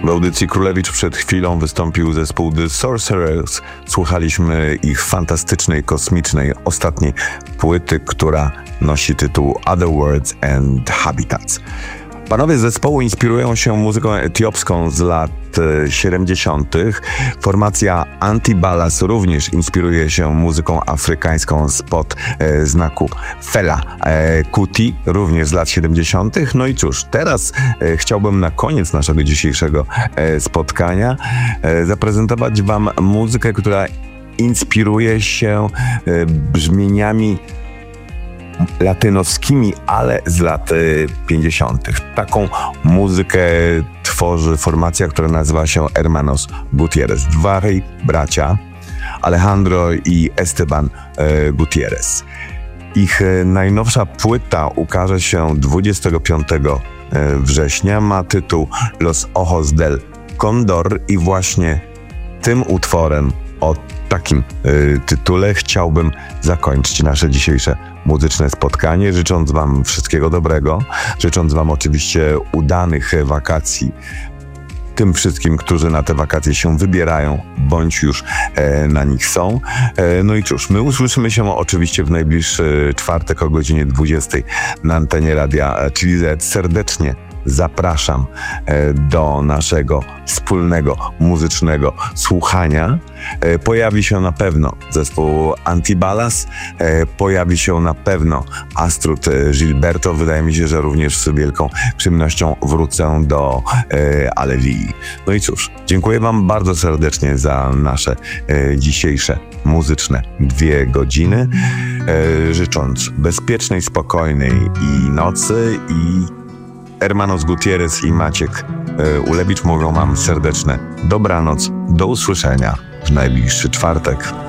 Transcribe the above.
W audycji Królewicz przed chwilą wystąpił zespół The Sorcerers. Słuchaliśmy ich fantastycznej, kosmicznej, ostatniej płyty, która nosi tytuł Other Worlds and Habitats. Panowie z zespołu inspirują się muzyką etiopską z lat 70. Formacja Antibalas również inspiruje się muzyką afrykańską spod znaku Fela Kuti, również z lat 70. No i cóż, teraz chciałbym na koniec naszego dzisiejszego spotkania zaprezentować wam muzykę, która inspiruje się brzmieniami latynoskimi, ale z lat 50. Taką muzykę tworzy formacja, która nazywa się Hermanos Gutierrez. Dwaj bracia, Alejandro i Esteban Gutierrez. Ich najnowsza płyta ukaże się 25 września. Ma tytuł Los Ojos del Condor i właśnie tym utworem o takim tytule chciałbym zakończyć nasze dzisiejsze muzyczne spotkanie, życząc wam wszystkiego dobrego, życząc wam oczywiście udanych wakacji tym wszystkim, którzy na te wakacje się wybierają, bądź już na nich są. No i cóż, my usłyszymy się oczywiście w najbliższy czwartek o godzinie 20 na antenie Radia Chili Z. Serdecznie zapraszam do naszego wspólnego muzycznego słuchania. Pojawi się na pewno zespół Antibalas, pojawi się na pewno Astrud Gilberto. Wydaje mi się, że również z wielką przyjemnością wrócę do Alevii. No i cóż, dziękuję wam bardzo serdecznie za nasze dzisiejsze muzyczne 2 godziny, życząc bezpiecznej, spokojnej i nocy i Hermanos Gutierrez i Maciek Ulewicz mówią wam serdeczne dobranoc, do usłyszenia w najbliższy czwartek.